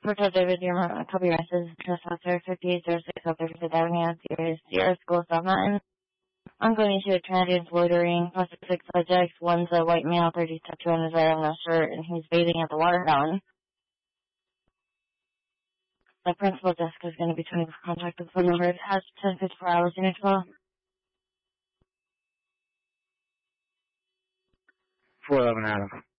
Porto David, copy your message. Trespasser 5806 up there for diving out Sierra School South Mountain. I'm going into a transient loitering. Plus 6 subjects. One's a white male, 30 tattoo on his right, I'm not sure, and he's bathing at the water fountain. The principal desk is going to be 24 contact with phone number. It has 1054 hours unit 12. 411 Adam.